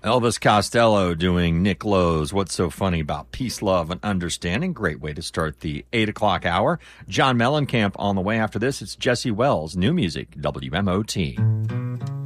Elvis Costello doing Nick Lowe's What's So Funny About Peace, Love, and Understanding. Great way to start the 8 o'clock hour. John Mellencamp on the way after this. It's Jesse Wells, new music, WMOT.